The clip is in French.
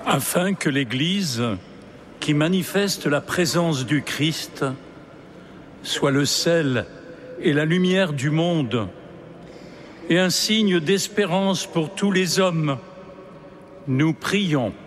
Afin que l'Église, qui manifeste la présence du Christ, soit le sel et la lumière du monde et un signe d'espérance pour tous les hommes, nous prions.